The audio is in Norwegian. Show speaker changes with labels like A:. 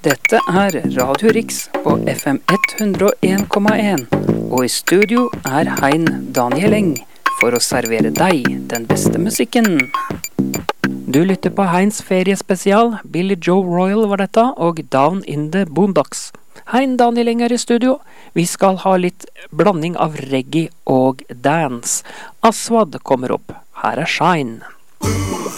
A: Dette er Radio Riks på FM 101,1, og i studio er Hein Daniel Eng for å servere deg den beste musikken. Du lytter på Heins feriespesial. Billy Joe Royal var dette, og Down in the Boondocks. Hein Daniel Eng er i studio. Vi skal ha litt blanding av reggae og dance. Aswad kommer opp. Her er Shine.